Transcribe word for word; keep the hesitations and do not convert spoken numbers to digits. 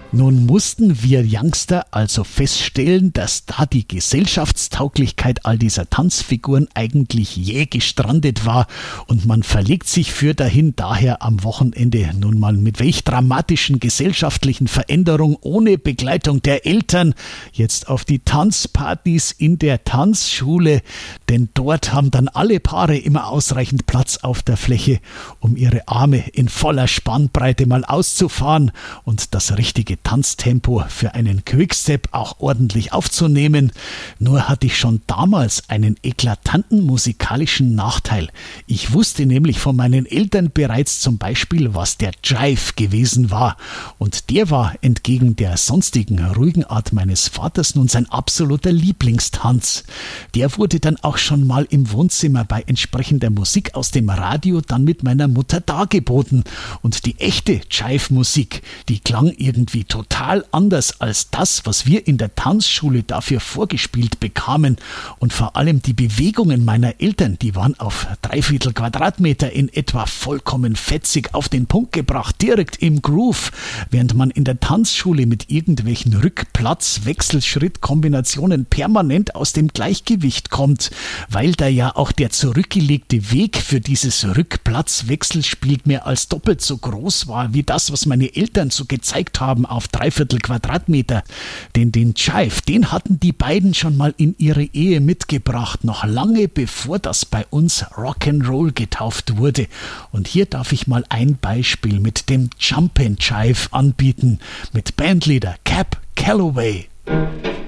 Nun mussten wir Youngster also feststellen, dass da die Gesellschaftstauglichkeit all dieser Tanzfiguren eigentlich jäh gestrandet war und man verlegt sich für dahin daher am Wochenende nun mal mit welch dramatischen gesellschaftlichen Veränderung ohne Begleitung der Eltern jetzt auf die Tanzpartys in der Tanzschule, denn dort haben dann alle Paare immer ausreichend Platz auf der Fläche, um ihre Arme in voller Spannbreite mal auszufahren und das richtige Tanztempo für einen Quickstep auch ordentlich aufzunehmen. Nur hatte ich schon damals einen eklatanten musikalischen Nachteil. Ich wusste nämlich von meinen Eltern bereits zum Beispiel, was der Jive gewesen war. Und der war entgegen der sonstigen ruhigen Art meines Vaters nun sein absoluter Lieblingstanz. Der wurde dann auch schon mal im Wohnzimmer bei entsprechender Musik aus dem Radio dann mit meiner Mutter dargeboten. Und die echte Jive-Musik, die klang irgendwie total anders als das, was wir in der Tanzschule dafür vorgespielt bekamen. Und vor allem die Bewegungen meiner Eltern, die waren auf dreiviertel Quadratmeter in etwa vollkommen fetzig auf den Punkt gebracht, direkt im Groove, während man in der Tanzschule mit irgendwelchen Rückplatz-Wechselschritt-Kombinationen permanent aus dem Gleichgewicht kommt, weil da ja auch der zurückgelegte Weg für dieses Rückplatz-Wechselspiel mehr als doppelt so groß war, wie das, was meine Eltern so gezeigt haben auf dreiviertel Quadratmeter. Denn den Jive, den hatten die beiden schon mal in ihre Ehe mitgebracht, noch lange bevor das bei uns Rock'n'Roll getauft wurde. Und hier darf ich mal ein Beispiel mit dem Jumpin' Jive anbieten, mit Bandleader Cab Calloway.